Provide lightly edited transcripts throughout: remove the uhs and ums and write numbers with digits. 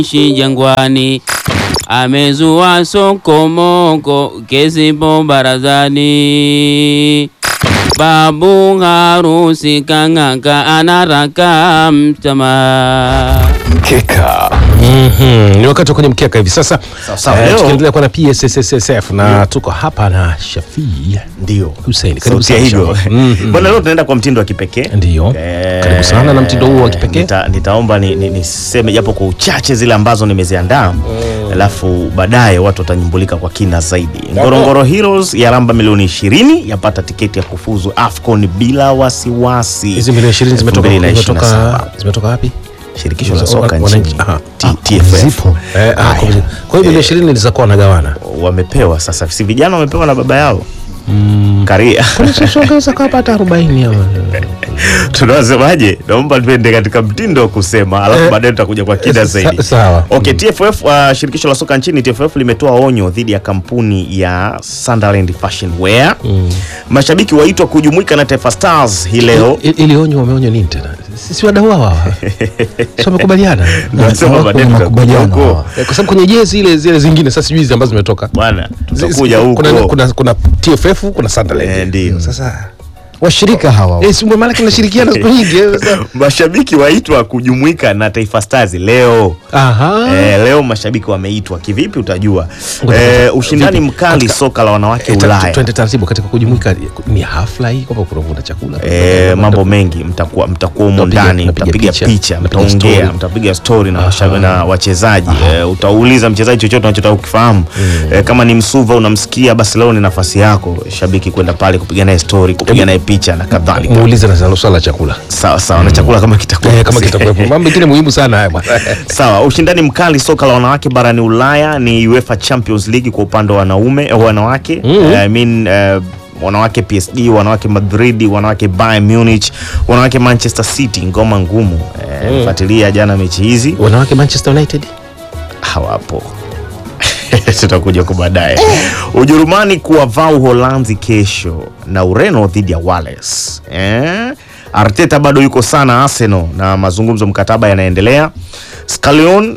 shi jangwani, amezua sokomoko kesipo barazani. Babu harusi kangaka anaraka mtama. Mkeka. Ni wakati kwenye mkeka hivi sasa. Tukiendelea kwa na PSSSF na tuko hapa na Shafii. Ndio Hussein. Karibu sana hivyo. Bwana, leo tunaenda kwa mtindo wa kipekee. Ndio. Karibu sana na mtindo huu wa kipekee. Nitaomba niseme japo kwa uchache zile ambazo nimeziandaa. Alafu baadaye watu watanyumbulika kwa kina zaidi. Ngorongoro Heroes ya ramba milioni 20 yapata tiketi ya kufuzu AFCON bila wasiwasi. Hizi milioni 20 zimetoka wapi? Shirikisho la soka nchini TFF. Kwa hiyo milioni 20 zilizokuwa wanagawana. Wamepewa sasa, si vijana wamepewa na baba yao. Karia. Ongeza kwa hata 40 hapo. Tunasemaje? Naomba twende katika mtindo kusema, alafu baadaye tutakuja kwa kina zaidi. Sawa. Okay, TFF shirikisho la soka nchini TFF limetoa onyo dhidi ya kampuni ya Sunderland Fashion Wear. Mashabiki waitwa kujumuika na Taifa Stars hii leo. Ili onyo wameonya nini tena? Sisi wadau hawa. Sio wamekubaliana. Nasema baadaye tutakuja huko. Kwa sababu kwenye jezi zile zingine sasa sijui hizi ambazo zimetoka. Bwana, tutakuja huko. Kuna TFF, kuna Sunderland. Ndio. Sasa washirika hawa. Sio maana tunashirikiana siku nyingi. Mashabiki waitwa kujumuika na Taifa Stars leo. Leo mashabiki wameitwa. Kivipi utajua? Ushindani mkali soka la wanawake Ulaya. Twende taratibu katika kujumuika, ni hafla hii kwa kuvuna chakula. Mambo mengi mtakuwa huko ndani, mtapiga picha, mtaongea, mtapiga story na wachezaji. Utauliza mchezaji chochote unachotaka kukifahamu. Kama ni Msuva unamsikia, basi leo ni nafasi yako shabiki kwenda pale kupiga naye story, kupiga naye picha na kadhalika. Muulize na swala la chakula. Sawa, na chakula kama kitakuwa. Mambo mengine muhimu sana haya bwana. Sawa, ushindani mkali soka la wanawake barani Ulaya ni UEFA Champions League kwa upande wa wanawake. Wanawake PSG, wanawake Madrid, wanawake Bayern Munich, wanawake Manchester City, ngoma ngumu. Fuatilia jana mechi hizi. Wanawake Manchester United hawapo. Tutakuja kwa baadaye. Ujerumani kuwavaa Uholanzi kesho na Ureno dhidi ya Wales. Arteta bado yuko sana Arsenal na mazungumzo mkataba yanaendelea. Scaloni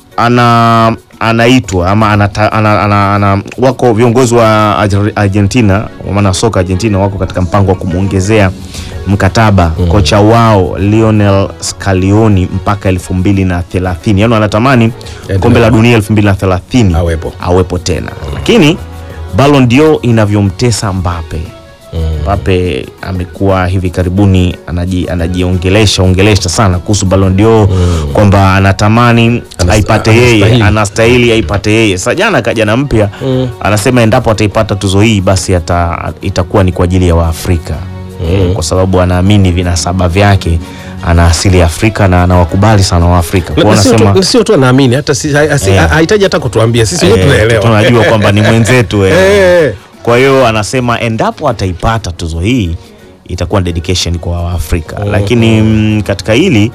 anaitwa ama wako viongozi wa Argentina, maana soka Argentina wako katika mpango wa kumuongezea mkataba kocha wao Lionel Scaloni mpaka 2030. Yaani anatamani kombe la dunia 2030 awepo tena. Lakini Ballon d'Or inavyomtesa Mbappe. Mbappe amekuwa hivi karibuni anajiongelesha sana kuhusu Ballon d'Or, kwamba anatamani aipate yeye, anastahili aipate yeye. Sasa jana kaja na mpya, anasema endapo ataipata tuzo hii basi itakuwa ni kwa ajili ya Waafrika. Kwa sababu anaamini vinasaba vyake, ana asili ya Afrika na anawakubali sana Waafrika. Kwa anasema sio tu anaamini, hata hahitaji hata kutuambia, sisi wote tunaelewa. Tunajua kwamba ni mwenzetu. Kwa hiyo anasema endapo ataipata tuzo hii itakuwa dedication kwa Waafrika. Lakini katika hili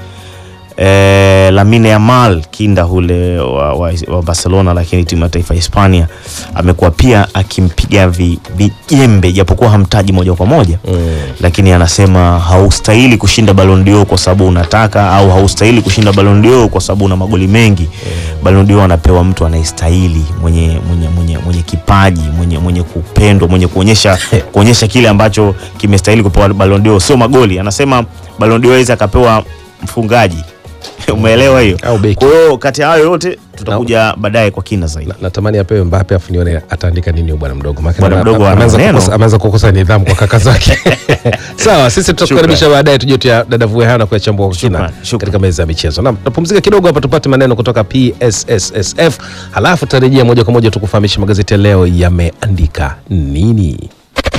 Lamine Yamal, kinda ule wa Barcelona lakini timu ya taifa Hispania, amekuwa pia akimpiga vijembe japokuwa hamtaji moja kwa moja. Lakini anasema haustahili kushinda Ballon d'Or kwa sababu unataka, au haustahili kushinda Ballon d'Or kwa sababu una magoli mengi. Ballon d'Or anapewa mtu anayestahili, mwenye kipaji, mwenye kupendwa, mwenye kuonyesha kile ambacho kimestahili kupewa Ballon d'Or, sio magoli. Anasema Ballon d'Or hizi akapewa mfungaji. Umeelewa hiyo? Kwa hiyo kati hayo yote tutakuja baadaye kwa kina zaidi. Natamani apewe Mbappe afu nione ataandika nini bwana mdogo. Bwana mdogo ameanza kukosa nidhamu kwa kaka zake. Sawa, sisi tutakukaribisha baadaye tuje tudadavue hana kwa chambua kwa kina katika meza ya michezo. Na tupumzike kidogo hapa tupate maneno kutoka PSSSF, halafu tutarejea moja kwa moja tukufahamisha magazeti leo yameandika nini.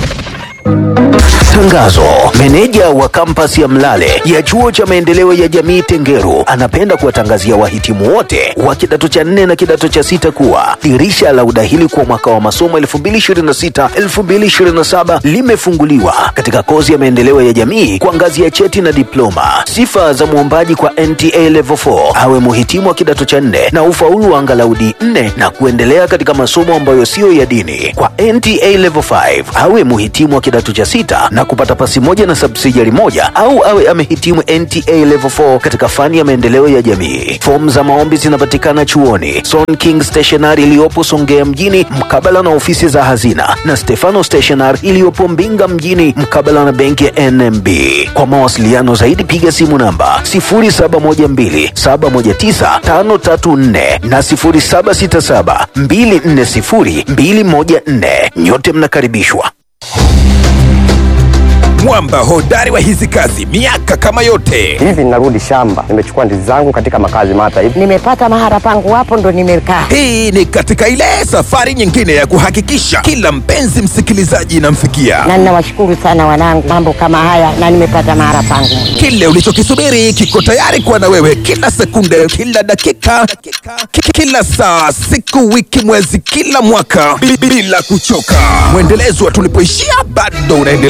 Tangazo. Meneja wa kampasi ya Mlale ya chuo cha maendeleo ya jamii Tengeru anapenda kuwatangazia wahitimu wote wa kidato cha 4 na kidato cha 6 kuwa dirisha la udahili kwa mwaka wa masomo 2026-2027 limefunguliwa katika kozi ya maendeleo ya jamii kwa ngazi ya cheti na diploma. Sifa za muombaji kwa NTA Level 4: awe muhitimu wa kidato cha 4 na ufaulu wa angalau D4 na kuendelea katika masomo ambayo sio ya dini. Kwa NTA Level 5 awe muhitimu wa kidato cha 6 na kupata pasi moja na subsidiary moja au awe amehitimu NTA Level 4 katika fani ya maendeleo ya jamii. Fomu za maombi zinapatikana chuoni Son King Stationery iliyopo Songea mjini mkabala na ofisi za hazina na Stefano Stationery iliyopo Mbinga mjini mkabala na benki ya NMB. Kwa mawasiliano zaidi piga simu namba 0712719534 na 0767240214. Nyote mnakaribishwa. Mwamba hodari wa hizi kazi miaka kama yote. Hivi ninarudi shamba, nimechukua ndizi zangu katika makazi mata hivi. Nimepata mahara pangu hapo ndo nimekaa. Hii ni katika ile safari nyingine ya kuhakikisha kila mpenzi msikilizaji inamfikia. Na ninawashukuru sana wanangu, mambo kama haya na nimepata mahara pangu. Kile ulichokisubiri kiko tayari kuwa na wewe kila sekunde, kila dakika, kila saa, siku, wiki, mwezi, kila mwaka bila kuchoka. Mwendelezo wa tulipoishia bado unaendelea.